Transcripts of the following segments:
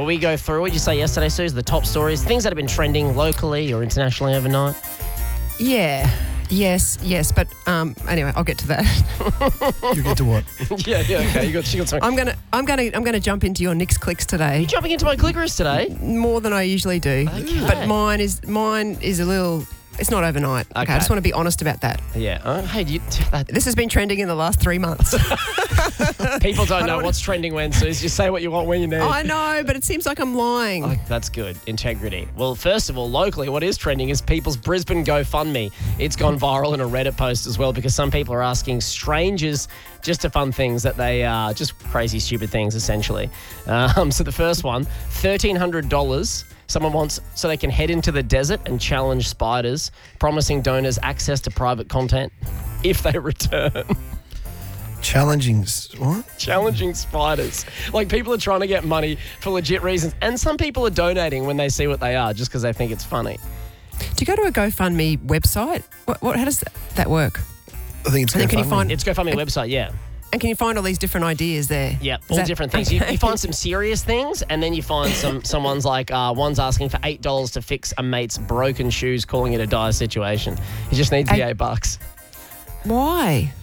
Well, we go through what did you say yesterday, Suze? The top stories, things that have been trending locally or internationally overnight. Yeah. Yes. But anyway, I'll get to that. You get to what? yeah. Okay. She got something. I'm gonna jump into your Nick's Clicks today. You jumping into my clickers today? More than I usually do. Okay. But mine is a little. It's not overnight. Okay. I just want to be honest about that. Yeah. Hey, This has been trending in the last 3 months. people don't know what's trending when, Suze. Just say what you want when you need. I know, but it seems like I'm lying. Oh, that's good. Integrity. Well, first of all, locally, what is trending is people's Brisbane GoFundMe. It's gone viral in a Reddit post as well because some people are asking strangers just to fund things that they are just crazy, stupid things, essentially. So the first one, $1,300. Someone wants so they can head into the desert and challenge spiders, promising donors access to private content if they return. Challenging what? Challenging spiders. Like, people are trying to get money for legit reasons. And some people are donating when they see what they are just because they think it's funny. Do you go to a GoFundMe website? How does that work? I think it's GoFundMe. It's GoFundMe website, yeah. And can you find all these different ideas there? Yeah, all different things. You find some serious things, and then you find someone's like, one's asking for $8 to fix a mate's broken shoes, calling it a dire situation. He just needs the $8. Why?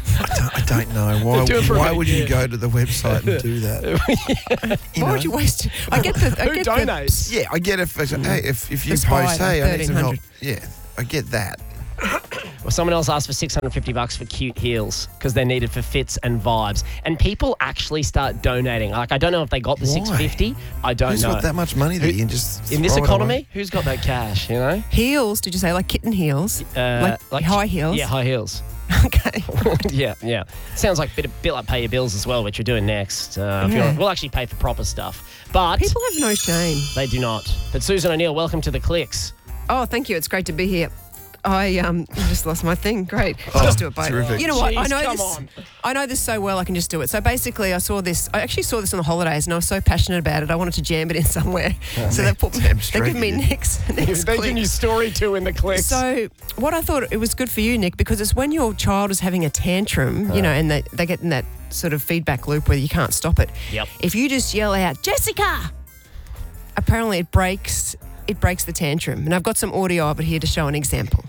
I don't know. Why would you go to the website and do that? Why would you waste? I get the. Who donates? Yeah, I get if you The post, spider, hey, I need some help. 1,300. Yeah, I get that. Well, someone else asked for $650 for cute heels because they're needed for fits and vibes. And people actually start donating. Like, I don't know if they got the $650. I don't Who's know. got that much money that you can just in this throw it economy? away? Who's got that cash, you know? Heels? Did you say like kitten heels? Like high heels? Yeah, high heels. Okay. Yeah. Sounds like a bit like pay your bills as well, which we're doing next. We'll actually pay for proper stuff. But People have no shame. they do not. But Susan O'Neill, welcome to the Clicks. Oh, thank you. It's great to be here. I just lost my thing. Great. I'll just do it by. terrific. You know what? Jeez, I know this so well. I can just do it. So basically, I actually saw this on the holidays, and I was so passionate about it. I wanted to jam it in somewhere. So they give me next They're giving you story 2 in the Clicks. So what I thought, it was good for you, Nick, because it's when your child is having a tantrum, you know, and they get in that sort of feedback loop where you can't stop it. Yep. If you just yell out, Jessica, apparently it breaks the tantrum. And I've got some audio of it here to show an example.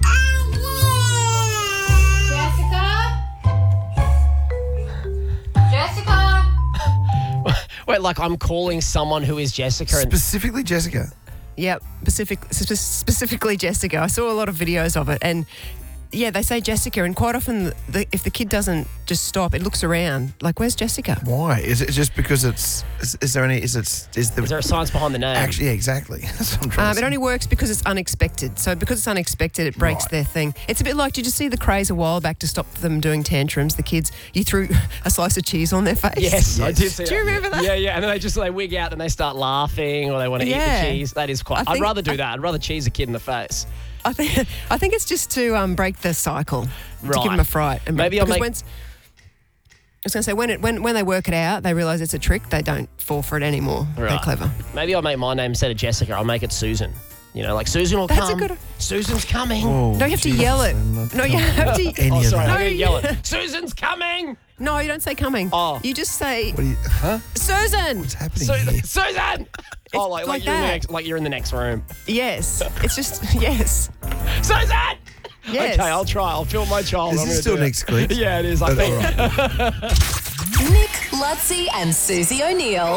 Wait, like I'm calling someone who is Jessica. Specifically Jessica. Yep, specifically Jessica. I saw a lot of videos of it, and yeah, they say Jessica, and quite often if the kid doesn't just stop, it looks around like, where's Jessica? Why? Is it just because it's? Is there a science behind the name? Actually, yeah, exactly. That's what I'm trying to It say. only works because it's unexpected. So because it's unexpected, it breaks their thing. It's a bit like, did you see the craze a while back to stop them doing tantrums? The kids, you threw a slice of cheese on their face. Yes. I did see that. Do you remember that? Yeah. And then they wig out and they start laughing or they want to eat the cheese. That is quite. I'd rather do that. I'd rather cheese a kid in the face. I think it's just to break the cycle, to Right. give them a fright. And Maybe I'll because make. I was going to say, when they work it out, they realise it's a trick, they don't fall for it anymore. Right. They're clever. Maybe I'll make my name instead of Jessica. I'll make it Susan. You know, like Susan will That's come. a good. Susan's coming. Oh, No, you have to yell it. No, you have to. Any of Sorry, that. I'm going to yell it. Susan's coming. No, you don't say coming. Oh. You just say, What do you? Huh? Susan. What's happening here? Susan. Oh, like like you're in the that. next, like you're in the next room. Yes. It's just, yes. Susan. Yes. Okay, I'll try. I'll film my child. Is I'm this gonna still do it. Nick's Clicks? Yeah, it is. I think. All right. Nick, Lutzi and Susie O'Neill.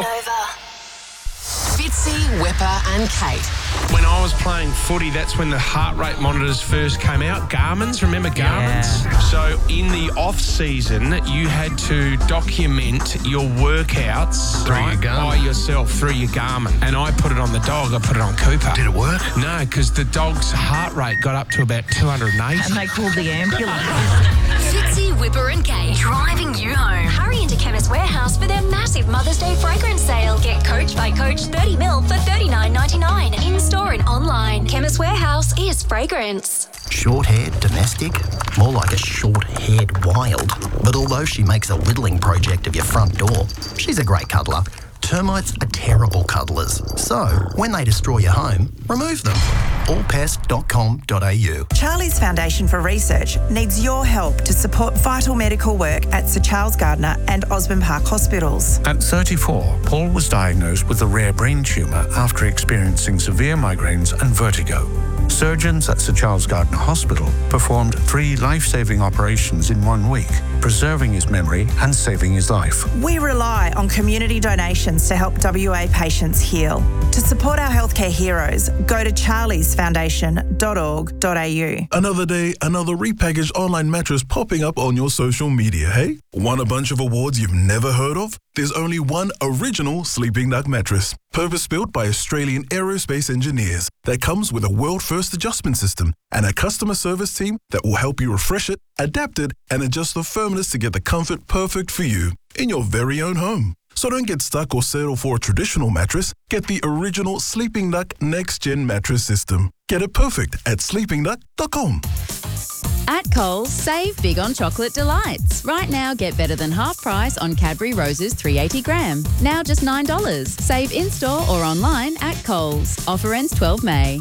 Fitzy, Whipper and Kate. When I was playing footy, that's when the heart rate monitors first came out. Garmin's, remember Garmin's? Yeah. So in the off season, you had to document your workouts by yourself through your Garmin. And I put it on the dog. I put it on Cooper. Did it work? No, because the dog's heart rate got up to about 208. And they called the ambulance. Fitzy, Whipper and Kate driving you home. Hurry into Chemist Warehouse for their massive Mother's Day fragrance sale. Get Coach by Coach 30 ml for $39.99. In-store and online. Chemist Warehouse is fragrance. Short-haired domestic? More like a short-haired wild. But although she makes a whittling project of your front door, she's a great cuddler. Termites are terrible cuddlers. So, when they destroy your home, remove them. allpest.com.au. Charlie's Foundation for Research needs your help to support vital medical work at Sir Charles Gardner and Osborne Park hospitals. At 34, Paul was diagnosed with a rare brain tumour after experiencing severe migraines and vertigo. Surgeons at Sir Charles Gardner Hospital performed 3 life-saving operations in 1 week, preserving his memory and saving his life. We rely on community donations to help WA patients heal. To support our healthcare heroes, go to charliesfoundation.org.au. Another day, another repackaged online mattress popping up on your social media, hey? Won a bunch of awards you've never heard of? There's only one original Sleeping Duck mattress, purpose-built by Australian aerospace engineers, that comes with a world-first adjustment system and a customer service team that will help you refresh it, adapt it, and adjust the firmness to get the comfort perfect for you in your very own home. So don't get stuck or settle for a traditional mattress. Get the original Sleeping Duck Next Gen mattress system. Get it perfect at sleepingduck.com. At Coles, save big on chocolate delights. Right now, get better than half price on Cadbury Roses 380 gram. Now just $9. Save in-store or online at Coles. Offer ends 12 May.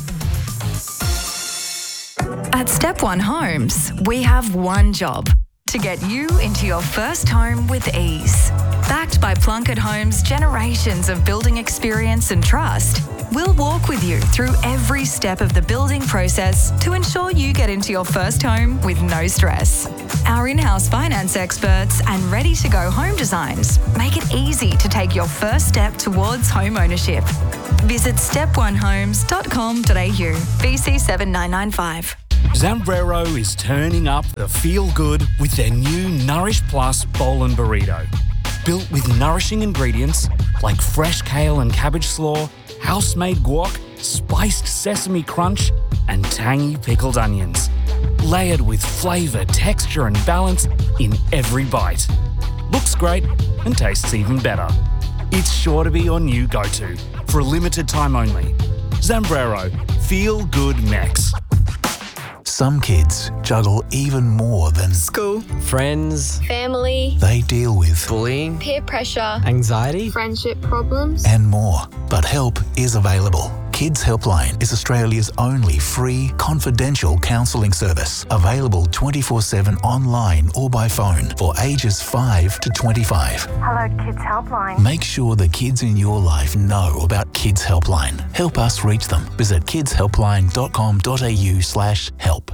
At Step One Homes, we have one job: to get you into your first home with ease. Backed by Plunkett Homes' generations of building experience and trust, we'll walk with you through every step of the building process to ensure you get into your first home with no stress. Our in-house finance experts and ready-to-go home designs make it easy to take your first step towards home ownership. Visit steponehomes.com.au, BC 7995. Zambrero is turning up the feel-good with their new Nourish Plus Bowl and Burrito. Built with nourishing ingredients like fresh kale and cabbage slaw, house-made guac, spiced sesame crunch, and tangy pickled onions. Layered with flavour, texture and balance in every bite. Looks great and tastes even better. It's sure to be your new go-to for a limited time only. Zambrero, feel good Mex. Some kids juggle even more than school, friends, family. They deal with bullying, peer pressure, anxiety, friendship problems, and more. But help is available. Kids Helpline is Australia's only free, confidential counselling service. Available 24/7 online or by phone for ages 5 to 25. Hello, Kids Helpline. Make sure the kids in your life know about Kids Helpline. Help us reach them. Visit kidshelpline.com.au/help.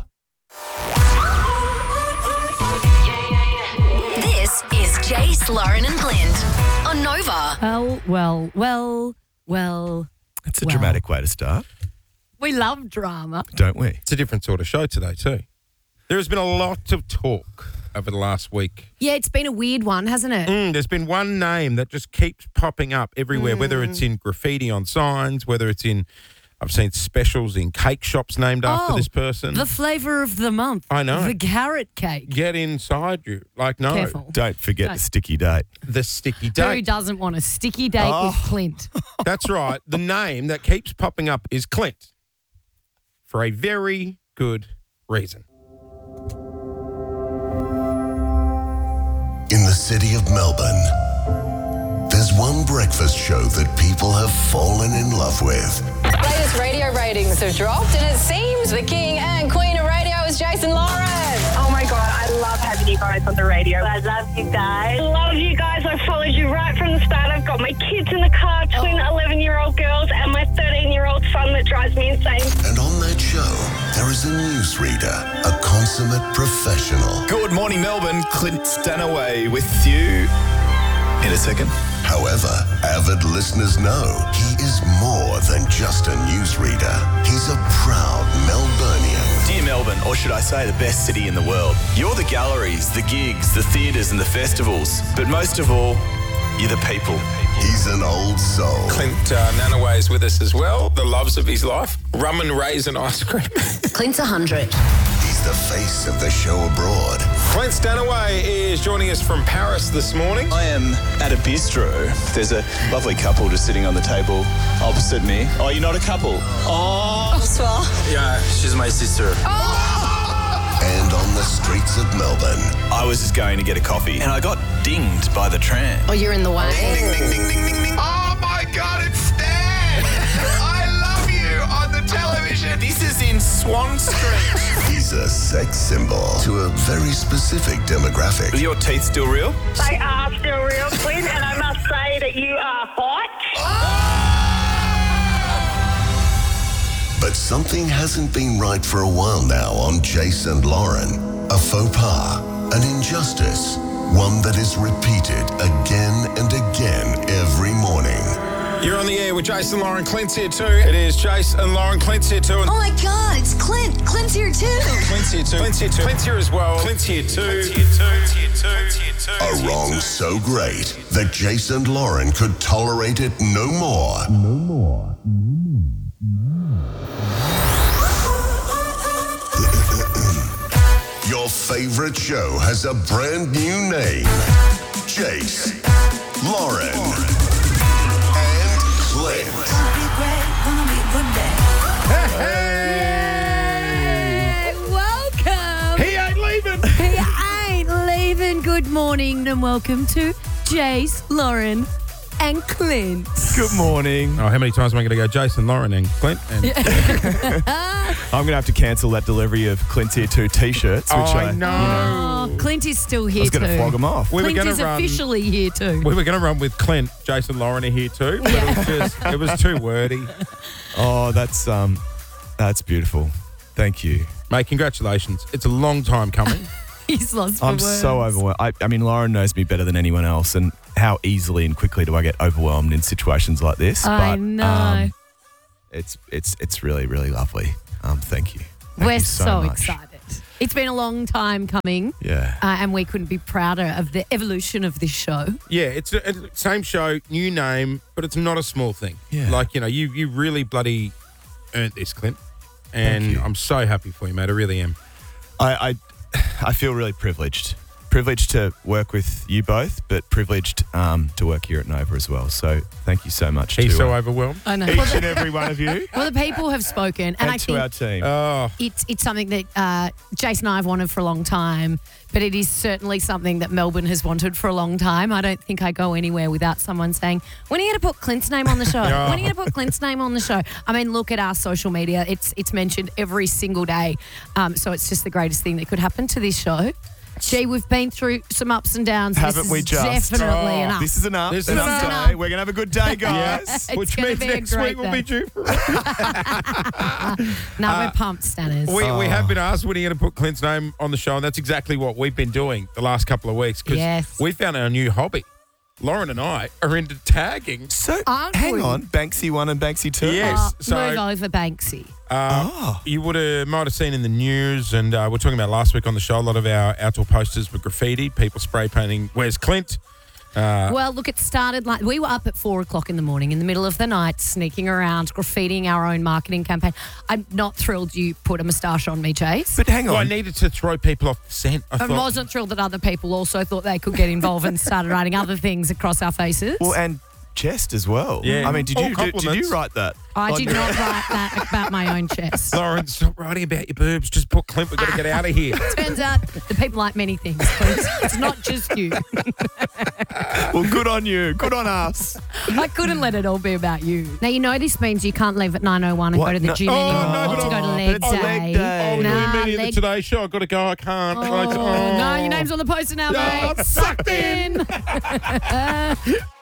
This is Jace, Lauren and Clint on Nova. Well. That's a dramatic way to start. We love drama. Don't we? It's a different sort of show today too. There has been a lot of talk over the last week. Yeah, it's been a weird one, hasn't it? There's been one name that just keeps popping up everywhere, whether it's in graffiti on signs, whether it's in, I've seen specials in cake shops named after this person. The flavour of the month. I know. The carrot cake. Get inside you. Like, no. Careful. Don't forget the sticky date. The sticky date. Who doesn't want a sticky date with Clint? That's right. The name that keeps popping up is Clint for a very good reason. In the city of Melbourne, there's one breakfast show that people have fallen in love with. Latest radio ratings have dropped, and it seems the king and queen of radio is Jason Lauren. Oh my God, I love having you guys on the radio. I love you guys. I love you guys. I followed you right from the start. I've got my kids in the car, twin 11-year-old girls, and my 13-year-old son that drives me insane. And on that show, there is a newsreader, a consummate professional. Good morning, Melbourne. Clint Stanaway with you in a second. However, avid listeners know he is more than just a newsreader. He's a proud Melburnian. Dear Melbourne, or should I say the best city in the world, you're the galleries, the gigs, the theatres and the festivals. But most of all, you're the people. He's an old soul. Clint Nanaway is with us as well. The loves of his life. Rum and raisin ice cream. Clint's 100. He's the face of the show abroad. Clint Stanaway is joining us from Paris this morning. I am at a bistro. There's a lovely couple just sitting on the table opposite me. Oh, you're not a couple? Oh. Bonsoir. Yeah, she's my sister. And on the streets of Melbourne. I was just going to get a coffee and I got dinged by the tram. Oh, you're in the way. Oh my God, it's Stan! I love you on the television. This is in Swan Street. He's a sex symbol to a very specific demographic. Are your teeth still real? They are still real, Clint, and I must say that you are hot. But something hasn't been right for a while now on Jace and Lauren. A faux pas, an injustice, one that is repeated again and again every morning. You're on the air with Jace and Lauren. Clint's here too. It is Jace and Lauren. Clint's here too. Oh my God, it's Clint. Clint's here too. Clint's here too. Clint's here too. Clint's here as well. Clint's here too. Clint's here too. Clint's here too. Clint's here too. A wrong so great that Jace and Lauren could tolerate it no more. No more. Your favorite show has a brand new name. Jace, Lauren, and Clint. Hey, welcome. He ain't leaving. He ain't leaving. Good morning and welcome to Jace, Lauren, and Clint. Good morning. Oh, how many times am I going to go Jason, Lauren, and Clint? And I'm going to have to cancel that delivery of Clint's Here 2 t-shirts, which I know. Oh, Clint is still here I was too. going to flog them off. Clint is officially here too. We were going to run with Clint, Jason, Lauren are here too, but it was too wordy. Oh, that's beautiful. Thank you. Mate, congratulations. It's a long time coming. He's lost for I'm words. so overwhelmed. I mean, Lauren knows me better than anyone else, and how easily and quickly do I get overwhelmed in situations like this? I know. It's really, really lovely. Thank you. Thank We're you so much. excited. It's been a long time coming. Yeah. And we couldn't be prouder of the evolution of this show. Yeah, it's a same show, new name, but it's not a small thing. Yeah. Like, you really bloody earned this, Clint. And I'm so happy for you, mate. I really am. I feel really privileged. Privileged to work with you both, but privileged to work here at Nova as well. So thank you so much. He's so overwhelmed. I know. Each and every one of you. Well, the people have spoken, and I to think our team. it's something that Jason and I have wanted for a long time, but it is certainly something that Melbourne has wanted for a long time. I don't think I go anywhere without someone saying, when are you going to put Clint's name on the show? When are you going to put Clint's name on the show? I mean, look at our social media. It's mentioned every single day. So it's just the greatest thing that could happen to this show. Gee, we've been through some ups and downs. Haven't we just? Definitely enough. This is enough. This is enough enough. day. We're going to have a good day, guys. Which gonna means be a next great week we'll day. be due for No, we're pumped, Stanners. We have been asked when are you going to put Clint's name on the show, and that's exactly what we've been doing the last couple of weeks because Yes. we found our new hobby. Lauren and I are into tagging. So, Aren't hang we? on. Banksy 1 and Banksy 2? Yes. So Move over, Banksy. you might have seen in the news, and we're talking about last week on the show, a lot of our outdoor posters were graffiti, people spray painting, where's Clint? Well, look, it started like we were up at 4 o'clock in the morning in the middle of the night, sneaking around, graffitiing our own marketing campaign. I'm not thrilled you put a moustache on me, Chase. But hang on. Well, I needed to throw people off the scent. I I thought, wasn't thrilled that other people also thought they could get involved and started writing other things across our faces. Well, and chest as well. Yeah. I mean, did All you compliments. write that? I did not write that about my own chest. Lauren, stop writing about your boobs. Just put Clint. We've got to get out of here. Turns out the people like many things. Please. It's not just you. Well, good on you. Good on us. I couldn't let it all be about you. Now, you know this means you can't leave at 9:01 and What? go to the No- gym Oh, anymore no, but to go to leg it's day. leg day. Oh, we're Nah, doing media leg- the Today Show. I've got to go. I can't. No, your name's on the poster now, Oh, mate. sucked in.